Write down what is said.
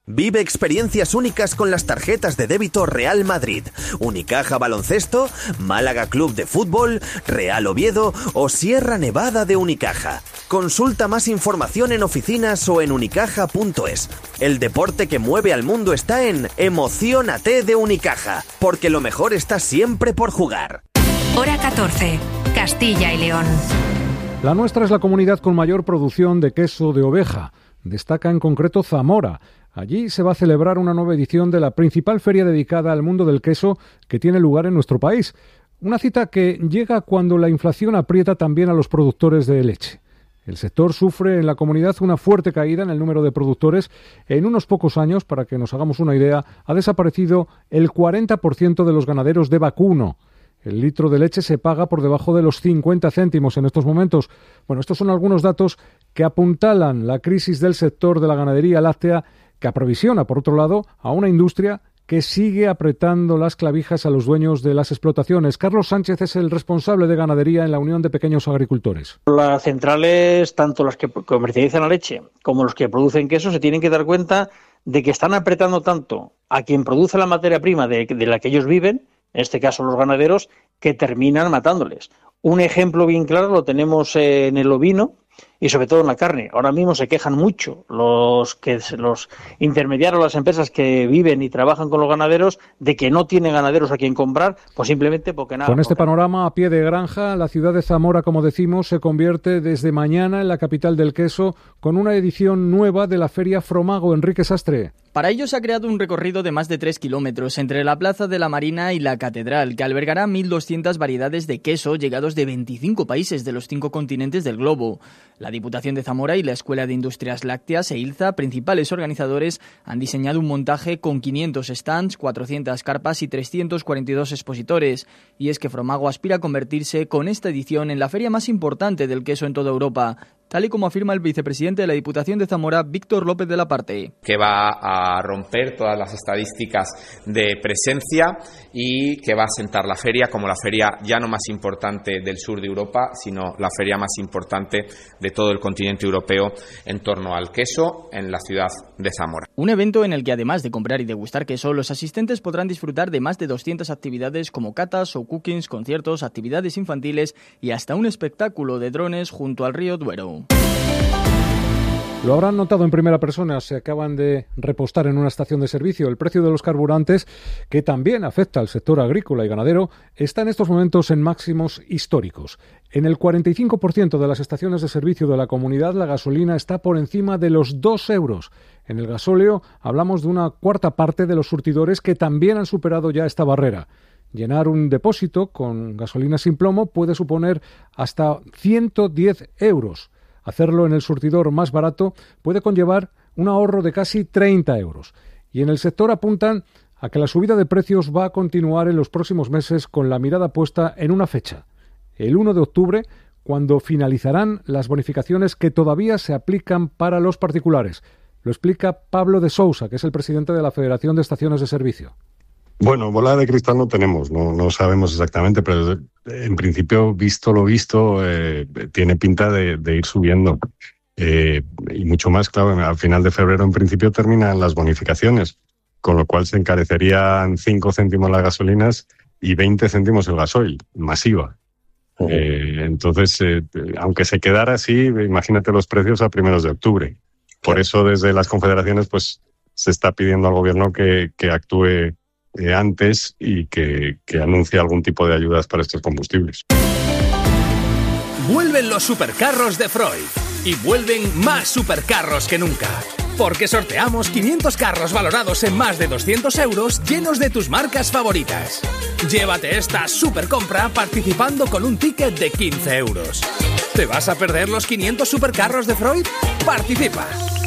Vive experiencias únicas con las tarjetas de débito Real Madrid, Unicaja Baloncesto, Málaga Club de Fútbol, Real Oviedo o Sierra Nevada de Unicaja. Consulta más información en oficinas o en unicaja.es. El deporte que mueve al mundo está en Emociónate de Unicaja, porque lo mejor está siempre por jugar. Hora 14, Castilla y León. La nuestra es la comunidad con mayor producción de queso de oveja. Destaca en concreto Zamora. Allí se va a celebrar una nueva edición de la principal feria dedicada al mundo del queso que tiene lugar en nuestro país. Una cita que llega cuando la inflación aprieta también a los productores de leche. El sector sufre en la comunidad una fuerte caída en el número de productores. En unos pocos años, para que nos hagamos una idea, ha desaparecido el 40% de los ganaderos de vacuno. El litro de leche se paga por debajo de los 50 céntimos en estos momentos. Bueno, estos son algunos datos que apuntalan la crisis del sector de la ganadería láctea, que aprovisiona, por otro lado, a una industria que sigue apretando las clavijas a los dueños de las explotaciones. Carlos Sánchez es el responsable de ganadería en la Unión de Pequeños Agricultores. Las centrales, tanto las que comercializan la leche como los que producen queso, se tienen que dar cuenta de que están apretando tanto a quien produce la materia prima de la que ellos viven, en este caso los ganaderos, que terminan matándoles. Un ejemplo bien claro lo tenemos en el ovino y sobre todo en la carne. Ahora mismo se quejan mucho los intermediarios, las empresas que viven y trabajan con los ganaderos, de que no tienen ganaderos a quien comprar, pues simplemente porque nada. Con este panorama a pie de granja, la ciudad de Zamora, como decimos, se convierte desde mañana en la capital del queso, con una edición nueva de la Feria Fromago. Enrique Sastre. Para ello se ha creado un recorrido de más de 3 kilómetros entre la Plaza de la Marina y la Catedral, que albergará 1.200 variedades de queso llegados de 25 países de los 5 continentes del globo. La Diputación de Zamora y la Escuela de Industrias Lácteas e ILZA, principales organizadores, han diseñado un montaje con 500 stands, 400 carpas y 342 expositores. Y es que Fromago aspira a convertirse con esta edición en la feria más importante del queso en toda Europa, tal y como afirma el vicepresidente de la Diputación de Zamora, Víctor López de la Parte. Que va a romper todas las estadísticas de presencia y que va a sentar la feria como la feria ya no más importante del sur de Europa, sino la feria más importante de todo el continente europeo en torno al queso en la ciudad de Zamora. Un evento en el que, además de comprar y degustar queso, los asistentes podrán disfrutar de más de 200 actividades como catas o cookings, conciertos, actividades infantiles y hasta un espectáculo de drones junto al río Duero. Lo habrán notado en primera persona, se acaban de repostar en una estación de servicio. El precio de los carburantes, que también afecta al sector agrícola y ganadero, está en estos momentos en máximos históricos. En el 45% de las estaciones de servicio de la comunidad, la gasolina está por encima de los 2 euros. En el gasóleo hablamos de una cuarta parte de los surtidores que también han superado ya esta barrera. Llenar un depósito con gasolina sin plomo puede suponer hasta 110 euros. Hacerlo en el surtidor más barato puede conllevar un ahorro de casi 30 euros. Y en el sector apuntan a que la subida de precios va a continuar en los próximos meses, con la mirada puesta en una fecha, el 1 de octubre, cuando finalizarán las bonificaciones que todavía se aplican para los particulares. Lo explica Pablo de Sousa, que es el presidente de la Federación de Estaciones de Servicio. Bueno, bola de cristal no tenemos, no sabemos exactamente, pero en principio, visto lo visto, tiene pinta de ir subiendo. Y mucho más, claro, al final de febrero en principio terminan las bonificaciones, con lo cual se encarecerían 5 céntimos las gasolinas y 20 céntimos el gasoil, masiva. Entonces, aunque se quedara así, imagínate los precios a primeros de octubre. Por eso desde las confederaciones pues se está pidiendo al gobierno que actúe antes y que anuncie algún tipo de ayudas para estos combustibles. Vuelven los supercarros de Freud y vuelven más supercarros que nunca, porque sorteamos 500 carros valorados en más de 200 euros llenos de tus marcas favoritas. Llévate esta supercompra participando con un ticket de 15 euros. ¿Te vas a perder los 500 supercarros de Freud? Participa.